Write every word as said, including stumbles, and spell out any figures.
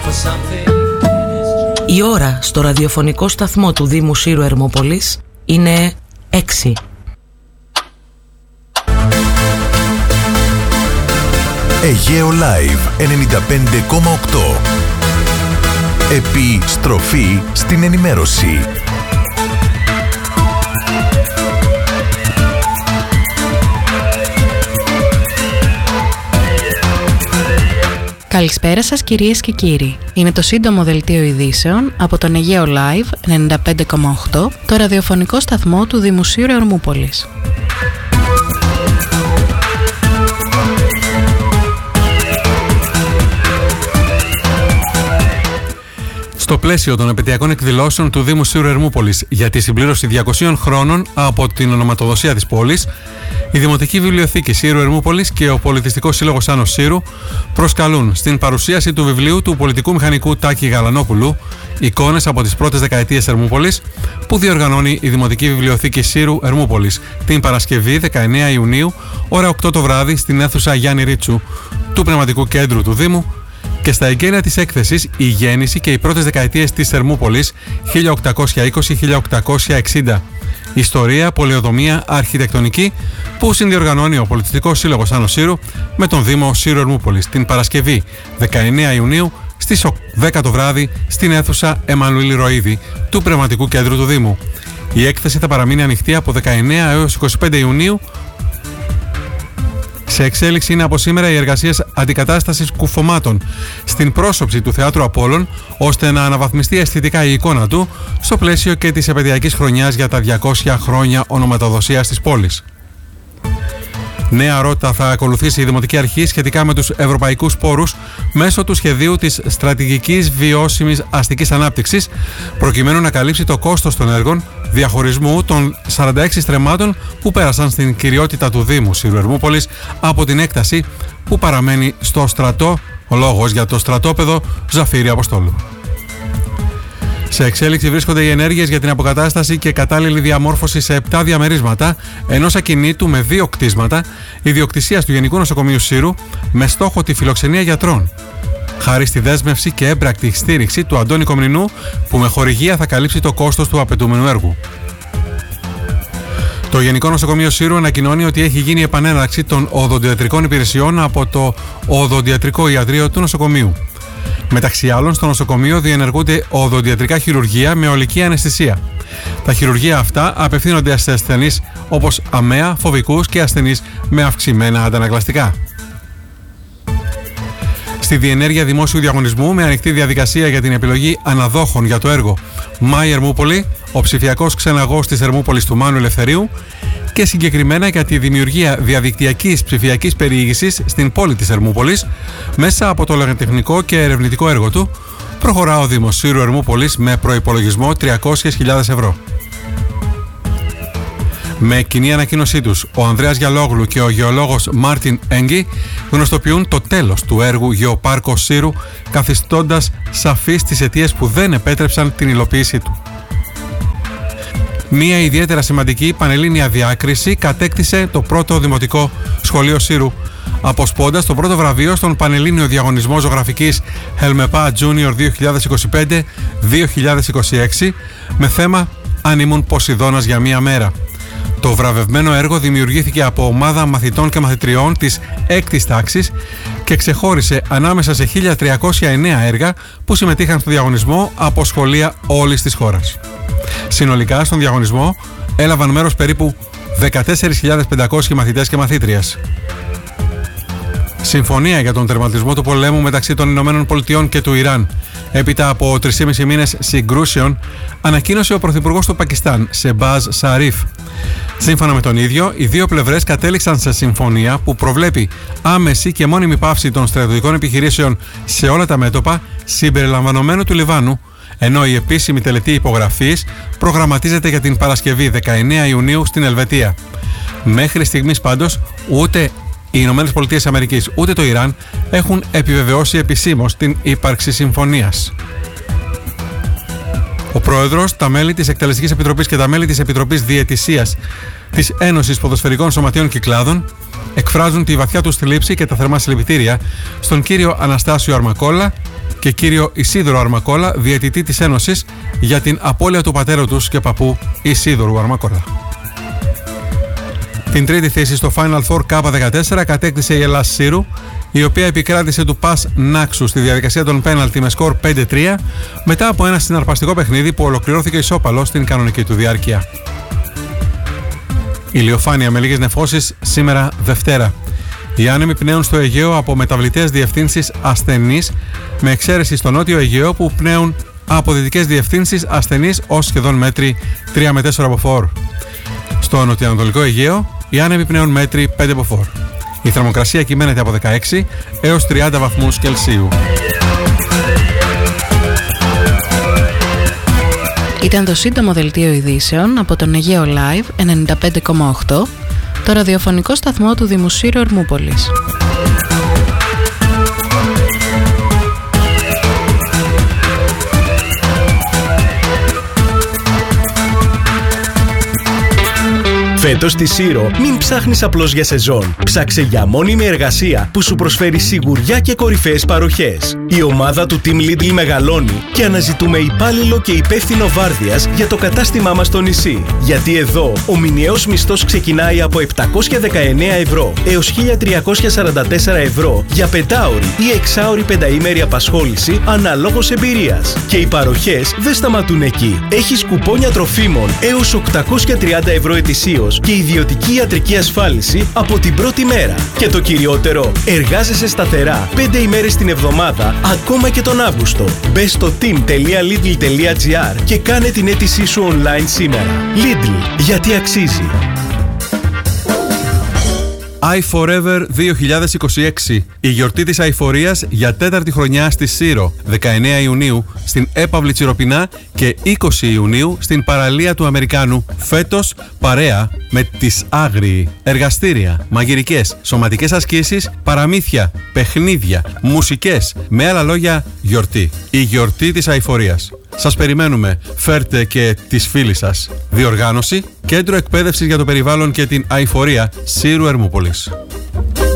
Η ώρα στο ραδιοφωνικό σταθμό του Δήμου Σύρου Ερμούπολης είναι έξι. Αιγαίο Live ενενήντα πέντε κόμμα οκτώ. Επιστροφή στην ενημέρωση. Καλησπέρα σας κυρίες και κύριοι. Είναι το σύντομο δελτίο ειδήσεων από τον Αιγαίο Live ενενήντα πέντε κόμμα οκτώ, το ραδιοφωνικό σταθμό του Δήμου Σύρου Ερμούπολης. Στο πλαίσιο των επαιτειακών εκδηλώσεων του Δήμου Σύρου Ερμούπολης για τη συμπλήρωση διακοσίων χρόνων από την ονοματοδοσία της πόλης, η Δημοτική Βιβλιοθήκη Σύρου Ερμούπολης και ο Πολιτιστικός Σύλλογος Άνος Σύρου προσκαλούν στην παρουσίαση του βιβλίου του πολιτικού μηχανικού Τάκη Γαλανόπουλου «Εικόνες από τις πρώτες δεκαετίες Ερμούπολης», που διοργανώνει η Δημοτική Βιβλιοθήκη Σύρου Ερμούπολης την Παρασκευή δεκαεννέα Ιουνίου, ώρα οκτώ το βράδυ, στην αίθουσα Γιάννη Ρίτσου του Πνευματικού Κέντρου του Δήμου, και στα εγγένεια της έκθεσης «Η γέννηση και οι πρώτες δεκαετίες της Ερμούπολης χίλια οκτακόσια είκοσι με χίλια οκτακόσια εξήντα. Ιστορία, πολεοδομία, αρχιτεκτονική», που συνδιοργανώνει ο Πολιτιστικός Σύλλογος Άνος Σύρου με τον Δήμο Σύρου Ερμούπολης την Παρασκευή δεκαεννέα Ιουνίου στις δέκα το βράδυ στην αίθουσα Εμμανουήλ Ροΐδη του Πνευματικού Κέντρου του Δήμου. Η έκθεση θα παραμείνει ανοιχτή από δεκαεννέα έως είκοσι πέντε Ιουνίου. Σε εξέλιξη είναι από σήμερα οι εργασίες αντικατάστασης κουφωμάτων στην πρόσωψη του Θεάτρου Απόλλων, ώστε να αναβαθμιστεί αισθητικά η εικόνα του στο πλαίσιο και της επαιτειακής χρονιάς για τα διακόσια χρόνια ονοματοδοσίας της πόλης. Νέα ρότα θα ακολουθήσει η Δημοτική Αρχή σχετικά με τους ευρωπαϊκούς πόρους μέσω του σχεδίου της Στρατηγικής Βιώσιμης Αστικής Ανάπτυξης, προκειμένου να καλύψει το κόστος των έργων διαχωρισμού των σαράντα έξι στρεμμάτων που πέρασαν στην κυριότητα του Δήμου Σύρου Ερμούπολης από την έκταση που παραμένει στο στρατό, ο λόγος για το στρατόπεδο Ζαφύρη Αποστόλου. Σε εξέλιξη βρίσκονται οι ενέργειες για την αποκατάσταση και κατάλληλη διαμόρφωση σε επτά διαμερίσματα ενός ακινήτου με δύο κτίσματα ιδιοκτησίας του Γενικού Νοσοκομείου Σύρου, με στόχο τη φιλοξενία γιατρών, χάρη στη δέσμευση και έμπρακτη στήριξη του Αντώνη Κομνηνού, που με χορηγία θα καλύψει το κόστος του απαιτούμενου έργου. Το Γενικό Νοσοκομείο Σύρου ανακοινώνει ότι έχει γίνει επανέναρξη των οδοντιατρικών υπηρεσιών από το οδοντιατρικό ιατρείο του νοσοκομείου. Μεταξύ άλλων, στο νοσοκομείο διενεργούνται οδοντιατρικά χειρουργεία με ολική αναισθησία. Τα χειρουργεία αυτά απευθύνονται σε ασθενείς όπως αμαία, φοβικούς και ασθενείς με αυξημένα αντανακλαστικά. Στη διενέργεια δημόσιου διαγωνισμού με ανοιχτή διαδικασία για την επιλογή αναδόχων για το έργο Μάη Ερμούπολη, ο ψηφιακός ξεναγός της Ερμούπολης του Μάνου Ελευθερίου, και συγκεκριμένα για τη δημιουργία διαδικτυακής ψηφιακής περιήγησης στην πόλη της Ερμούπολης μέσα από το λογοτεχνικό και ερευνητικό έργο του, προχωρά ο Δήμος Σύρου Ερμούπολης με προϋπολογισμό τριακόσιες χιλιάδες ευρώ. Με κοινή ανακοίνωσή τους, ο Ανδρέας Γιαλόγλου και ο γεωλόγος Μάρτιν Έγκη γνωστοποιούν το τέλος του έργου Γεωπάρκος Σύρου, καθιστώντας σαφείς τις αιτίες που δεν επέτρεψαν την υλοποίησή του. Μία ιδιαίτερα σημαντική πανελλήνια διάκριση κατέκτησε το πρώτο Δημοτικό Σχολείο Σύρου, αποσπώντας το πρώτο βραβείο στον Πανελλήνιο Διαγωνισμό Ζωγραφικής Helmepa Junior δύο χιλιάδες είκοσι πέντε δύο χιλιάδες είκοσι έξι με θέμα «Αν ήμουν Ποσειδώνας για μία μέρα». Το βραβευμένο έργο δημιουργήθηκε από ομάδα μαθητών και μαθητριών της έκτης τάξης και ξεχώρισε ανάμεσα σε χίλια τριακόσια εννέα έργα που συμμετείχαν στο διαγωνισμό από σχολεία όλης της χώρας. Συνολικά στον διαγωνισμό έλαβαν μέρος περίπου δεκατέσσερις χιλιάδες πεντακόσιοι μαθητές και μαθήτριες. Συμφωνία για τον τερματισμό του πολέμου μεταξύ των Ηνωμένων Πολιτειών και του Ιράν έπειτα από τρεις και μισό μήνες συγκρούσεων, ανακοίνωσε ο Πρωθυπουργός του Πακιστάν, Σεμπάζ Σαρίφ. Σύμφωνα με τον ίδιο, οι δύο πλευρές κατέληξαν σε συμφωνία που προβλέπει άμεση και μόνιμη πάυση των στρατιωτικών επιχειρήσεων σε όλα τα μέτωπα, συμπεριλαμβανομένου του Λιβάνου, ενώ η επίσημη τελετή υπογραφής προγραμματίζεται για την Παρασκευή δεκαεννέα Ιουνίου στην Ελβετία. Μέχρι στιγμής πάντως, ούτε οι Ηνωμένες Πολιτείες Αμερικής ούτε το Ιράν έχουν επιβεβαιώσει επισήμως την ύπαρξη συμφωνίας. Ο Πρόεδρος, τα μέλη της Εκτελεστικής Επιτροπής και τα μέλη της Επιτροπής Διαιτησίας της Ένωσης Ποδοσφαιρικών Σωματείων Κυκλάδων εκφράζουν τη βαθιά τους θλίψη και τα θερμά συλληπιτήρια στον κύριο Αναστάσιο Αρμακόλα, και κύριο Ισίδωρο Αρμακόλα, διαιτητή της Ένωσης, για την απώλεια του πατέρα τους και παππού Ισίδωρου Αρμακόλα. Την τρίτη θέση στο Final Four Κάπα δεκατέσσερα κατέκτησε η Ελλάς Σύρου, η οποία επικράτησε του Πας Νάξου στη διαδικασία των πέναλτι με σκορ πέντε τρία μετά από ένα συναρπαστικό παιχνίδι που ολοκληρώθηκε ισόπαλο στην κανονική του διάρκεια. Ηλιοφάνεια με λίγες νεφώσεις σήμερα Δευτέρα. Οι άνεμοι πνέουν στο Αιγαίο από μεταβλητές διευθύνσεις ασθενείς, με εξαίρεση στο νότιο Αιγαίο που πνέουν από δυτικές διευθύνσεις ασθενείς ως σχεδόν μέτρη τρία με τέσσερα μποφόρ. Στο νοτιοανατολικό Αιγαίο οι άνεμοι πνέουν μέτρη πέντε μποφόρ. Η θερμοκρασία κυμαίνεται από δεκαέξι έως τριάντα βαθμούς Κελσίου. Ήταν το σύντομο δελτίο ειδήσεων από τον Αιγαίο Live ενενήντα πέντε κόμμα οκτώ, το ραδιοφωνικό σταθμό του Δημοσίρου Ερμούπολης. Φέτος στη Σύρο μην ψάχνεις απλώς για σεζόν. Ψάξε για μόνιμη εργασία που σου προσφέρει σιγουριά και κορυφαίες παροχές. Η ομάδα του Team Lidl μεγαλώνει και αναζητούμε υπάλληλο και υπεύθυνο βάρδιας για το κατάστημά μας στο νησί. Γιατί εδώ ο μηνιαίος μισθός ξεκινάει από επτακόσια δεκαεννέα ευρώ έως χίλια τριακόσια σαράντα τέσσερα ευρώ για πεντάωρη ή εξάωρη πενταήμερη απασχόληση αναλόγως εμπειρίας. Και οι παροχές δεν σταματούν εκεί. Έχεις κουπόνια τροφίμων έως οκτακόσια τριάντα ευρώ ετησίως και ιδιωτική ιατρική ασφάλιση από την πρώτη μέρα. Και το κυριότερο, εργάζεσαι σταθερά πέντε ημέρες την εβδομάδα, ακόμα και τον Αύγουστο. Μπες στο team τελεία lidl τελεία gr και κάνε την αίτησή σου online σήμερα. Lidl, γιατί αξίζει. iForever δύο χιλιάδες είκοσι έξι. Η γιορτή της αειφορίας για τέταρτη χρονιά στη Σύρο, δεκαεννέα Ιουνίου στην Έπαυλη Τσιροπινά και είκοσι Ιουνίου στην παραλία του Αμερικάνου. Φέτος παρέα με τις Άγριοι. Εργαστήρια, μαγειρικές, σωματικές ασκήσεις, παραμύθια, παιχνίδια, μουσικές. Με άλλα λόγια, γιορτή. Η γιορτή της αειφορίας. Σας περιμένουμε. Φέρτε και τις φίλες σας. Διοργάνωση, Κέντρο Εκπαίδευσης για το Περιβάλλον και την Αειφορία Σύρου Ερμούπολης.